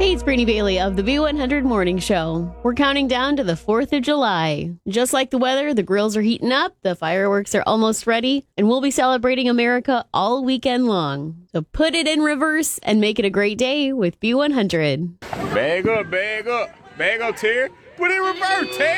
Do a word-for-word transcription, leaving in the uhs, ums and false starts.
Hey, it's Brittany Bailey of the B one hundred Morning Show. We're counting down to the fourth of July. Just like the weather, the grills are heating up, the fireworks are almost ready, and we'll be celebrating America all weekend long. So put it in reverse and make it a great day with B one hundred. Bag up, bag up, bag up, Terry. Put it in reverse, Terry.